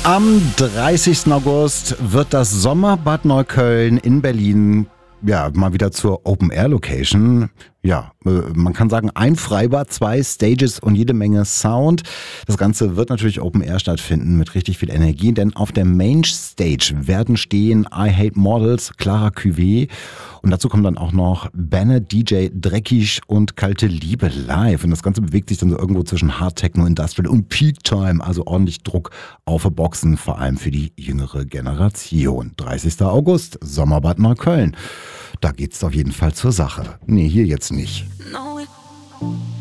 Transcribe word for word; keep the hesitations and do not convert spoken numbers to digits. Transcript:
Am dreißigsten August wird das Sommerbad Neukölln in Berlin ja mal wieder zur Open-Air-Location. Ja, man kann sagen, ein Freibad, zwei Stages und jede Menge Sound. Das Ganze wird natürlich Open Air stattfinden mit richtig viel Energie, denn auf der Main Stage werden stehen I Hate Models, Clara Cuvée und dazu kommen dann auch noch Banner, D J Dreckig und Kalte Liebe live. Und das Ganze bewegt sich dann so irgendwo zwischen Hard Techno, Industrial und Peak Time, also ordentlich Druck auf Boxen, vor allem für die jüngere Generation. dreißigsten August, Sommerbad Neukölln. Da geht's auf jeden Fall zur Sache. Nee, hier jetzt nicht.